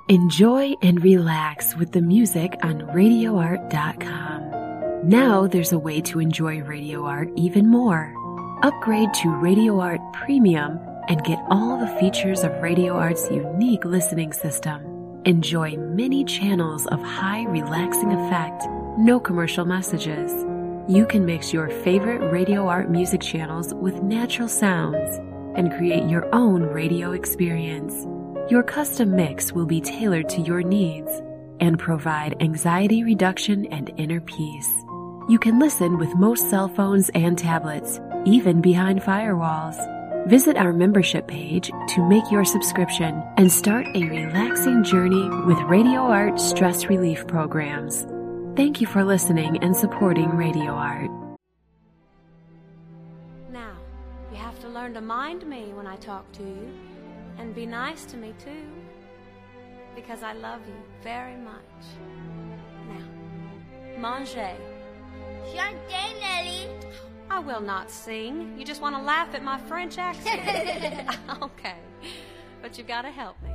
Enjoy and relax with the music on RadioArt.com. Now there's a way to enjoy Radio Art even more. Upgrade to Radio Art Premium and get all the features of Radio Art's unique listening system. Enjoy many channels of high relaxing effect, no commercial messages. You can mix your favorite Radio Art music channels with natural sounds and create your own radio experience. Your custom mix will be tailored to your needs and provide anxiety reduction and inner peace. You can listen with most cell phones and tablets, even behind firewalls. Visit our membership page to make your subscription and start a relaxing journey with Radio Art stress relief programs. Thank you for listening and supporting Radio Art. Now, you have to learn to mind me when I talk to you, and be nice to me too, because I love you very much. Now, manger. Chantez, Nelly. I will not sing. You just want to laugh at my French accent. Okay, but you've got to help me.